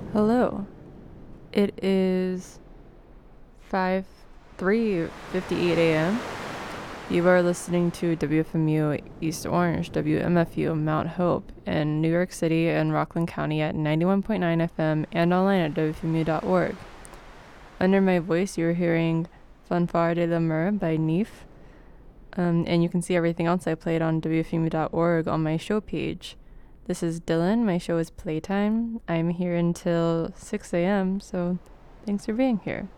Hello. It is 3:58 a.m. You are listening to WFMU East Orange, WMFU Mount Hope in New York City and Rockland County at 91.9 FM and online at WFMU.org. Under my voice, you're hearing Fanfare de la Mer by Neef. And you can see everything else I played on WFMU.org on my show page. This is Dylan. My show is Playtime. I'm here until 6 a.m., so thanks for being here.